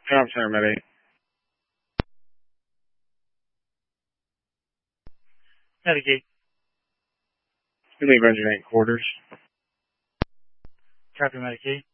Tom Center, Med 8. Medicaid. We leave engine 8 quarters. Copy, Medicaid.